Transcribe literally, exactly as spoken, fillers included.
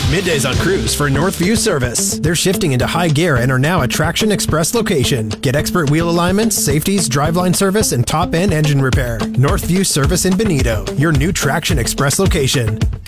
Middays on Cruise for Northview Service. They're shifting into high gear and are now a Traction Express location. Get expert wheel alignments, safeties, driveline service, and top-end engine repair. Northview Service in Benito, your new Traction Express location.